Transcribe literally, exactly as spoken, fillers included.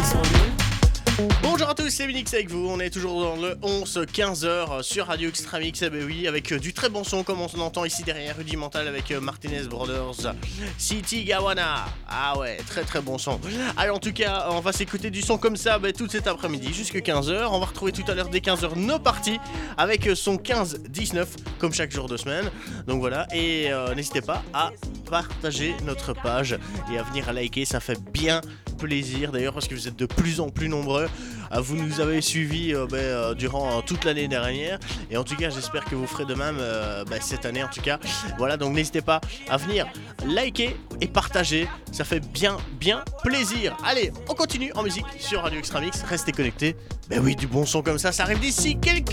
Mix Radio. Bonjour à tous, c'est Minix avec vous, on est toujours dans le onze quinze heures sur Radio Extramix, eh ben oui, avec du très bon son comme on entend ici derrière, Rudimental avec Martinez Brothers, City Gawana, ah ouais, très très bon son. Allez, en tout cas, on va s'écouter du son comme ça ben, tout cet après-midi jusqu'à quinze heures, on va retrouver tout à l'heure dès quinze heures nos parties avec son quinze dix-neuf comme chaque jour de semaine, donc voilà, et euh, n'hésitez pas à partager notre page et à venir à liker, ça fait bien plaisir d'ailleurs parce que vous êtes de plus en plus nombreux. Vous nous avez suivis euh, bah, euh, durant euh, toute l'année dernière et en tout cas j'espère que vous ferez de même euh, bah, cette année en tout cas. Voilà, donc n'hésitez pas à venir liker et partager, ça fait bien bien plaisir. Allez, on continue en musique sur Radio Extramix, restez connectés. Ben oui, du bon son comme ça, ça arrive d'ici quelques